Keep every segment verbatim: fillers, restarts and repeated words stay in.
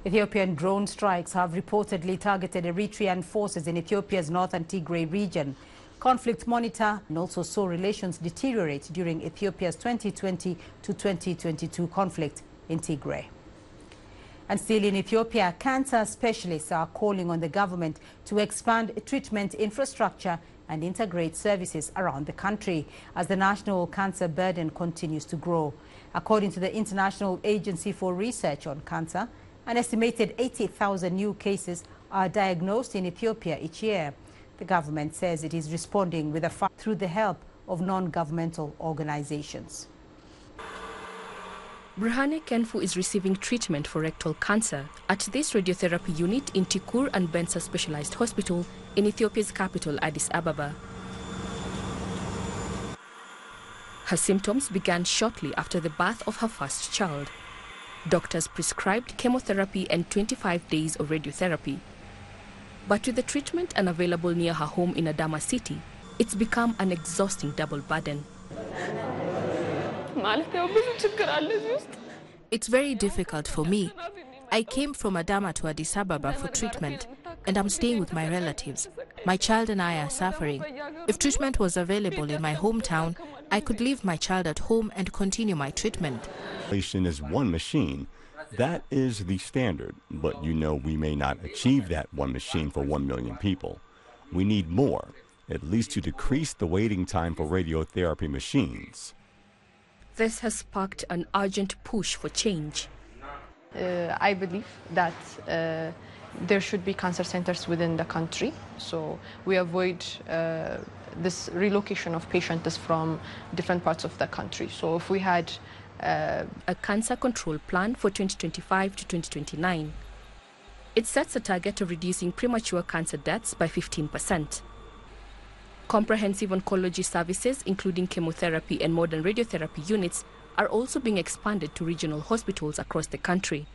Ethiopian drone strikes have reportedly targeted Eritrean forces in Ethiopia's northern Tigray region. Conflict monitor and also saw relations deteriorate during Ethiopia's twenty twenty to twenty twenty-two conflict in Tigray. And still in Ethiopia, cancer specialists are calling on the government to expand treatment infrastructure and integrate services around the country as the national cancer burden continues to grow. According to the International Agency for Research on Cancer, an estimated eighty thousand new cases are diagnosed in Ethiopia each year. The government says it is responding with a fight through the help of non-governmental organizations. Brahane Kenfu is receiving treatment for rectal cancer at this radiotherapy unit in Tikur and Bensa Specialized Hospital in Ethiopia's capital, Addis Ababa. Her symptoms began shortly after the birth of her first child. Doctors prescribed chemotherapy and twenty-five days of radiotherapy. But with the treatment unavailable near her home in Adama City, it's become an exhausting double burden. It's very difficult for me. I came from Adama to Addis Ababa for treatment, and I'm staying with my relatives. My child and I are suffering. If treatment was available in my hometown, I could leave my child at home and continue my treatment. Is one machine. That is the standard, but you know we may not achieve that one machine for one million people. We need more, at least to decrease the waiting time for radiotherapy machines. This has sparked an urgent push for change. Uh, I believe that uh, there should be cancer centers within the country, so we avoid uh, this relocation of patients from different parts of the country. So if we had uh, a cancer control plan for twenty twenty-five to twenty twenty-nine, it sets a target of reducing premature cancer deaths by fifteen percent. Comprehensive oncology services, including chemotherapy and modern radiotherapy units, are also being expanded to regional hospitals across the country.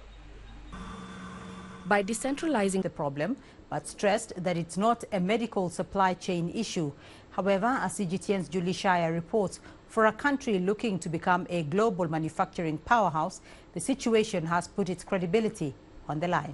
By decentralizing the problem, but stressed that it's not a medical supply chain issue. However, as C G T N's Julie Shire reports, for a country looking to become a global manufacturing powerhouse, the situation has put its credibility on the line.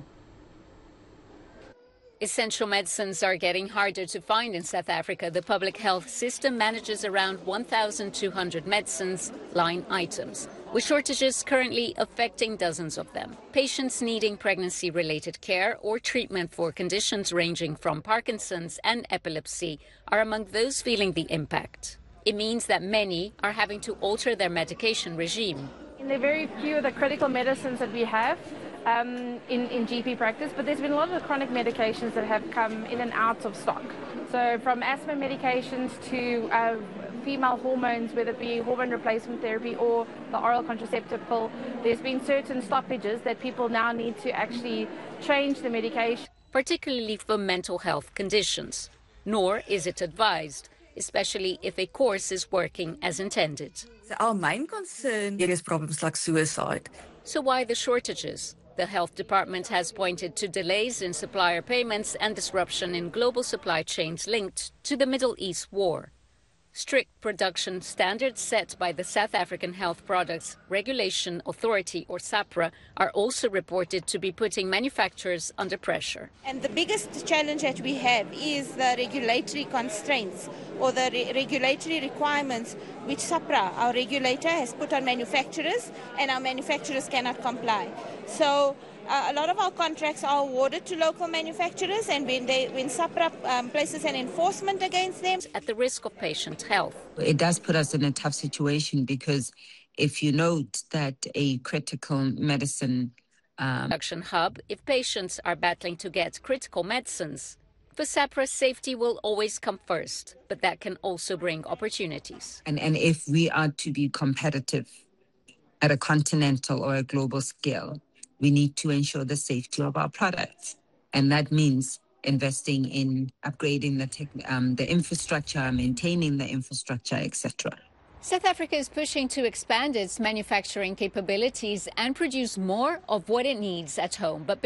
Essential medicines are getting harder to find in South Africa. The public health system manages around one thousand two hundred medicines line items, with shortages currently affecting dozens of them. Patients needing pregnancy-related care or treatment for conditions ranging from Parkinson's and epilepsy are among those feeling the impact. It means that many are having to alter their medication regime. In the very few of the critical medicines that we have, Um, in, in G P practice, but there's been a lot of chronic medications that have come in and out of stock. So from asthma medications to uh, female hormones, whether it be hormone replacement therapy or the oral contraceptive pill, there's been certain stoppages that people now need to actually change the medication. Particularly for mental health conditions. Nor is it advised, especially if a course is working as intended. So our main concern here is problems like suicide. So why the shortages? The health department has pointed to delays in supplier payments and disruption in global supply chains linked to the Middle East war. Strict production standards set by the South African Health Products Regulation Authority, or SAHPRA, are also reported to be putting manufacturers under pressure. And the biggest challenge that we have is the regulatory constraints or the re regulatory requirements which SAHPRA, our regulator, has put on manufacturers, and our manufacturers cannot comply. So uh, a lot of our contracts are awarded to local manufacturers, and when, they, when SAHPRA um, places an enforcement against them, at the risk of patient health. It does put us in a tough situation, because if you note that a critical medicine um, production hub, if patients are battling to get critical medicines, for SAHPRA, safety will always come first, but that can also bring opportunities. And, and if we are to be competitive at a continental or a global scale, we need to ensure the safety of our products. And that means investing in upgrading the, tech, um, the infrastructure, maintaining the infrastructure, et cetera. South Africa is pushing to expand its manufacturing capabilities and produce more of what it needs at home. But